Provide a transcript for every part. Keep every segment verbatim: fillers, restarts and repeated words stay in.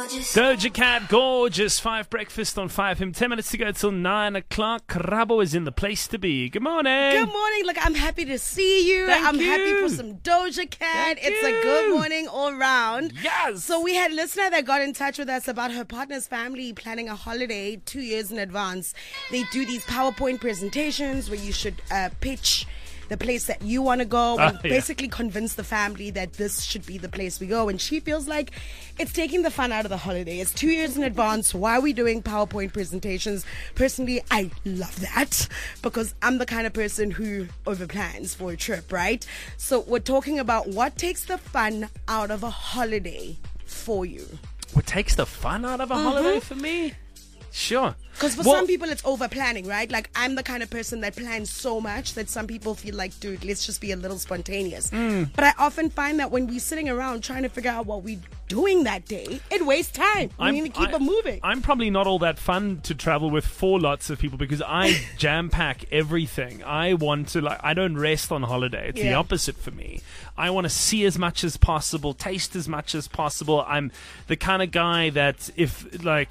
Doja Cat, gorgeous. Five breakfast on five him. Ten minutes to go till nine o'clock. Rabo is in the place to be. Good morning. Good morning. Look, I'm happy to see you. Thank I'm you. happy for some Doja Cat. Thank it's you. a good morning all round. Yes. So we had a listener that got in touch with us about her partner's family planning a holiday two years in advance. They do these PowerPoint presentations where you should uh, pitch the place that you want to go and Uh, yeah. basically convince the family that this should be the place we go. And she feels like it's taking the fun out of the holiday. It's two years in advance. Why are we doing PowerPoint presentations? Personally, I love that because I'm the kind of person who overplans for a trip, right? So we're talking about what takes the fun out of a holiday for you. What takes the fun out of a holiday for me? Sure. Because for Well- some people, it's over planning, right? Like, I'm the kind of person that plans so much that some people feel like, dude, let's just be a little spontaneous. Mm. But I often find that when we're sitting around trying to figure out what we're doing that day, it wastes time. We need to keep I- it moving. I'm probably not all that fun to travel with for lots of people because I jam pack everything. I want to, like, I don't rest on holiday. It's the Yeah. opposite for me. I want to see as much as possible, taste as much as possible. I'm the kind of guy that if, like,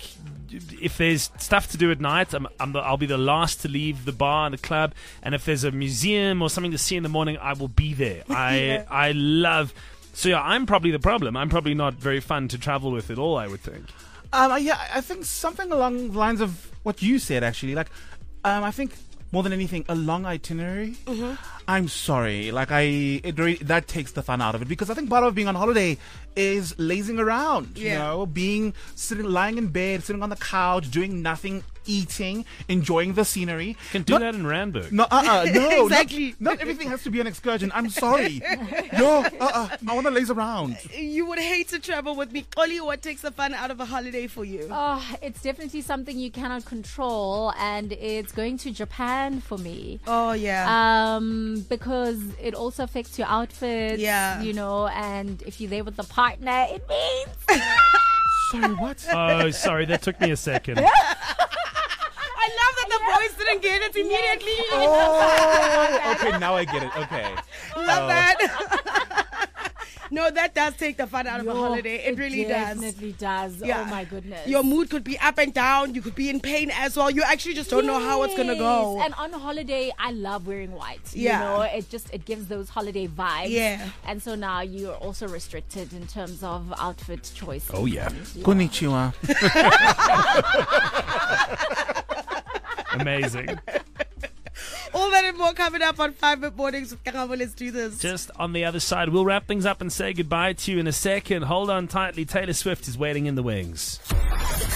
if there's stuff to do at night, I'm, I'm the, I'll be the last to leave the bar and the club. And if there's a museum or something to see in the morning, I will be there. I Yeah. I love. So yeah, I'm probably the problem. I'm probably not very fun to travel with at all, I would think. Um, yeah, I think something along the lines of what you said, actually. Like, um, I think more than anything, a long itinerary. Mm-hmm. I'm sorry, like I, it really, that takes the fun out of it because I think part of being on holiday is lazing around. You Yeah. know, being sitting, lying in bed, sitting on the couch, doing nothing, eating, enjoying the scenery. You can do Not- that in Randburg. No, uh-uh, no, Exactly. Not, not everything has to be an excursion. I'm sorry. Yo, uh-uh, I want to laze around. You would hate to travel with me. Oli, what takes the fun out of a holiday for you? Oh, it's definitely something you cannot control, and it's going to Japan for me. Oh, yeah. Um, because it also affects your outfits, Yeah. you know, and if you're there with a partner, it means Sorry, what? Oh, sorry, that took me a second. I love that the boys didn't get it immediately. Oh, okay, now I get it. Okay. Love that. No, that does take the fun out of a Yo, holiday. It, really does. definitely does. Yeah. Oh my goodness. Your mood could be up and down. You could be in pain as well. You actually just don't know how it's gonna go. Yes. And on holiday, I love wearing white. Yeah. You know, it just it gives those holiday vibes. Yeah. And so now you're also restricted in terms of outfit choice. Oh, yeah. Konnichiwa. Amazing. All that and more coming up on Five Minute Mornings with Karabo. Let's do this. Just on the other side, we'll wrap things up and say goodbye to you in a second. Hold on tightly. Taylor Swift is waiting in the wings.